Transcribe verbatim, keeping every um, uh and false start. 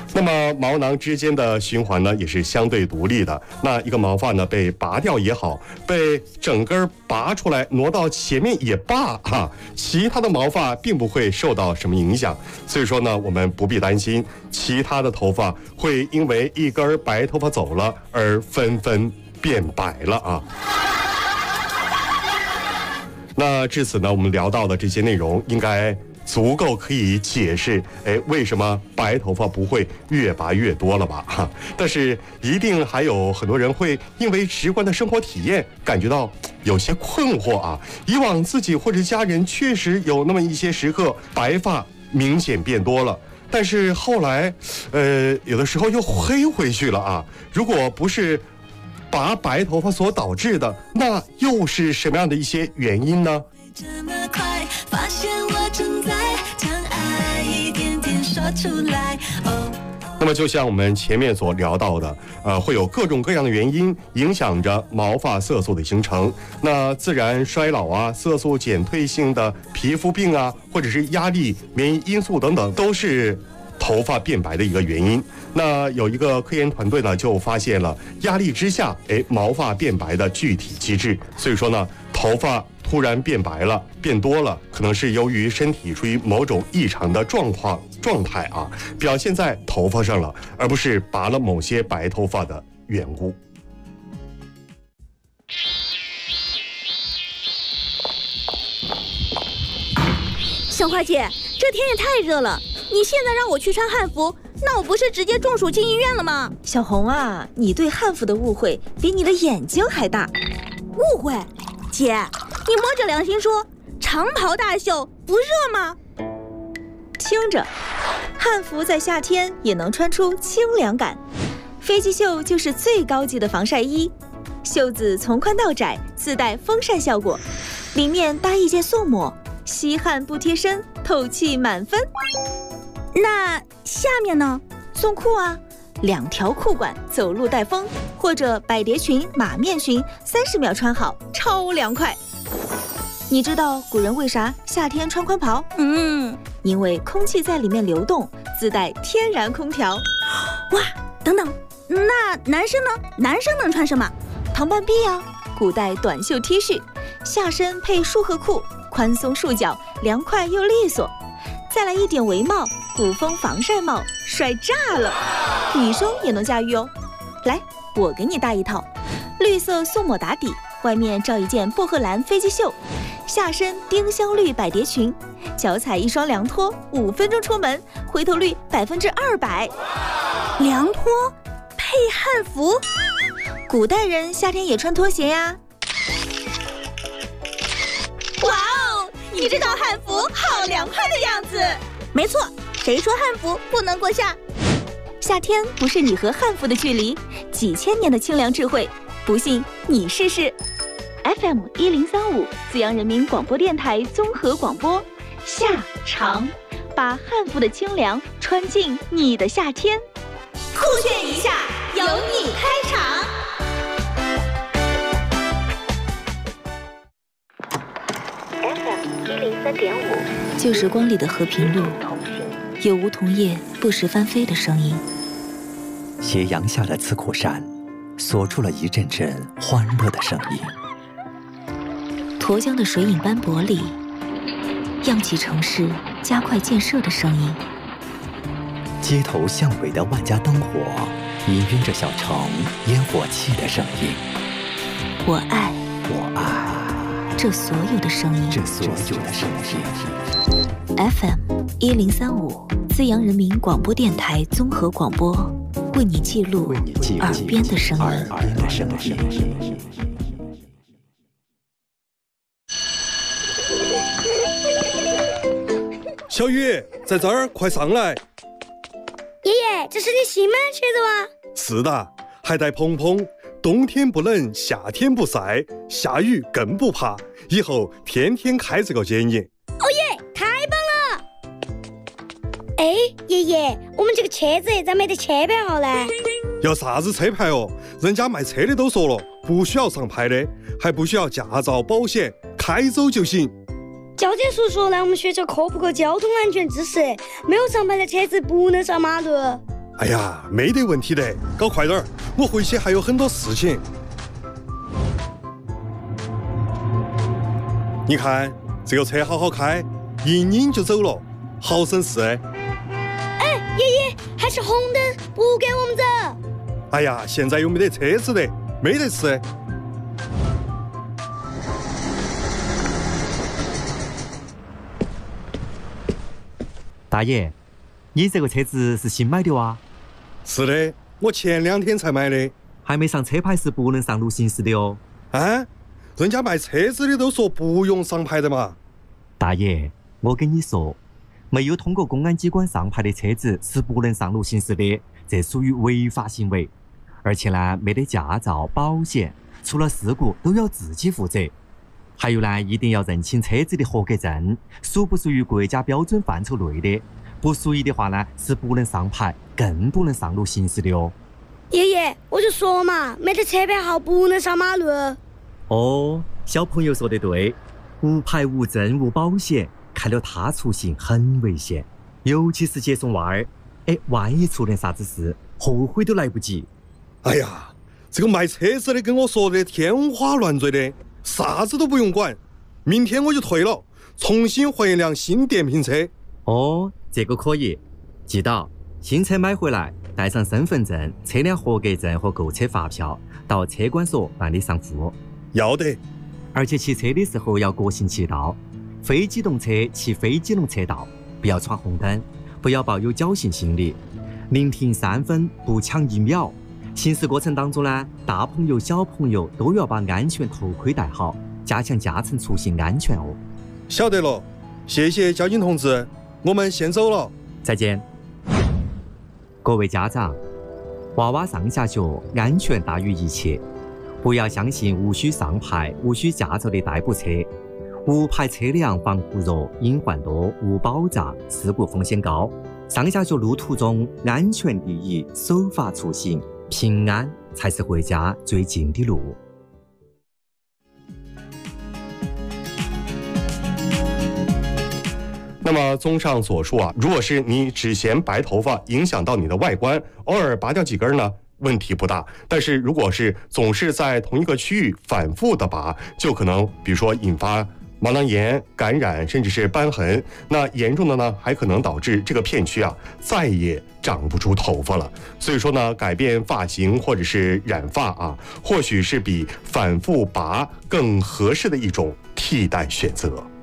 那么毛囊之间的循环呢，也是相对独立的。那一个毛发呢被拔掉也好，被整根拔出来挪到前面也罢啊，其他的毛发并不会受到什么影响。所以说呢，我们不必担心其他的头发会因为一根白头发走了而纷纷变白了啊。那至此呢，我们聊到的这些内容应该足够可以解释，哎，为什么白头发不会越拔越多了吧？哈，但是一定还有很多人会因为直观的生活体验感觉到有些困惑啊。以往自己或者家人确实有那么一些时刻白发明显变多了，但是后来，呃，有的时候又黑回去了啊。如果不是拔白头发所导致的，那又是什么样的一些原因呢？这么快发现我正在将爱一点点说出来。哦，那么就像我们前面所聊到的，呃，会有各种各样的原因影响着毛发色素的形成。那自然衰老啊、色素减退性的皮肤病啊，或者是压力、免疫因素等等，都是头发变白的一个原因。那有一个科研团队呢，就发现了压力之下，哎，毛发变白的具体机制。所以说呢，头发突然变白了、变多了，可能是由于身体处于某种异常的状况状态啊，表现在头发上了，而不是拔了某些白头发的缘故。 小花姐，这天也太热了，你现在让我去穿汉服，那我不是直接中暑进医院了吗？ 小红啊，你对汉服的误会比你的眼睛还大。 误会？姐，你摸着良心说，长袍大袖不热吗？ 听着，汉服在夏天也能穿出清凉感。飞机袖就是最高级的防晒衣，袖子从宽到窄，自带风扇效果，里面搭一件素抹，吸汗不贴身，透气满分。 那下面呢？ 送裤啊，两条裤管，走路带风，或者百蝶裙、马面裙，三十秒穿好，超凉快。你知道古人为啥夏天穿宽袍？ 嗯， 因为空气在里面流动，自带天然空调。 哇，等等，那男生呢？男生能穿什么？ 唐半臂啊，古代短袖 T 恤，下身配束荷裤，宽松束脚，凉快又利索。再来一顶围帽，古风防晒帽，帅炸了！女生也能驾驭哦。来，我给你搭一套，绿色素抹打底，外面罩一件薄荷蓝飞机袖，下身丁香绿百蝶裙，脚踩一双凉拖，五分钟出门，回头率百分之二百。 凉拖配汉服， 古代人夏天也穿拖鞋呀。 哇哦，你这套汉服好凉快的样子。没错，谁说汉服不能过夏？ 夏天不是你和汉服的距离，几千年的清凉智慧，不信你试试。F M 一零三五，资阳人民广播电台综合广播，夏长，把汉服的清凉穿进你的夏天。 酷炫一下，由你开场。 F M 一零三点五，旧时光里的和平路，有梧桐叶不时翻飞的声音。 斜阳下的刺口山，锁出了一阵阵欢乐的声音。 沱江的水影斑驳里，漾起城市加快建设的声音。 街头巷尾的万家灯火，氤氲着小城烟火气的声音。 我爱， 我爱这所有的声音， 这所有的声音。 F M 一零三五，资阳人民广播电台综合广播，为你记录耳边的声音。 耳边的声音。 小雨，在这儿，快上来！ 爷爷，这是你新买的车子吗？ 是的，还带蓬蓬，冬天不冷，夏天不晒，下雨更不怕，以后天天开这个检验。 哦耶，太棒了！哎，爷爷，我们这个车子咋没得车牌号呢？ 要啥子车牌哦？人家卖车的都说了，不需要上牌的，还不需要驾照、保险，开走就行。 交警叔叔让我们学着科普个交通安全知识，没有上牌的车子不能上马路。 哎呀，没得问题的，搞快点儿，我回去还有很多事情。你看这个车好好开，一拧就走了，好省事。 哎，爷爷，还是红灯，不给我们走。 哎呀，现在又没得车子的，没得事。 大爷，你这个车子是新买的哇？ 是的，我前两天才买的。 还没上车牌是不能上路行驶的哦。 啊，人家卖车子的都说不用上牌的嘛。 大爷，我跟你说，没有通过公安机关上牌的车子是不能上路行驶的，这属于违法行为。而且呢，没得驾照、保险，出了事故都要自己负责。还有呢，一定要认清车子的合格证，属不属于国家标准范畴内的。不属于的话呢，是不能上牌，更不能上路行驶的哦。 爷爷，我就说嘛，没得车牌号不能上马路。 哦，小朋友说得对，无牌无证无保险，开了他出行很危险，尤其是接送娃儿，哎，万一出点啥子事，后悔都来不及。 哎呀，这个卖车子的跟我说的天花乱坠的，啥子都不用管，明天我就退了，重新换一辆新电瓶车。 哦，这个可以，记到新车买回来，带上身份证、车辆合格证和购车发票，到车管所办理上户。 要得。 而且骑车的时候要国行骑道，非机动车骑非机动车道，不要闯红灯，不要抱有侥幸心理，宁停三分不抢一秒。行驶过程当中呢，大朋友小朋友都要把安全头盔戴好，加强驾乘出行安全哦。 晓得了，谢谢交警同志，我们先走了。 再见。各位家长，娃娃上下学安全大于一切，不要相信无需上牌、无需驾照的代步车。无牌车辆防护弱、隐患多、无保障，事故风险高。上下学路途中，安全第一，守法出行，平安才是回家最近的路。 那么综上所述啊，如果是你只嫌白头发影响到你的外观，偶尔拔掉几根呢，问题不大。但是如果是总是在同一个区域反复的拔，就可能比如说引发毛囊炎、感染，甚至是瘢痕。那严重的呢，还可能导致这个片区啊再也长不出头发了。所以说呢，改变发型或者是染发啊，或许是比反复拔更合适的一种替代选择。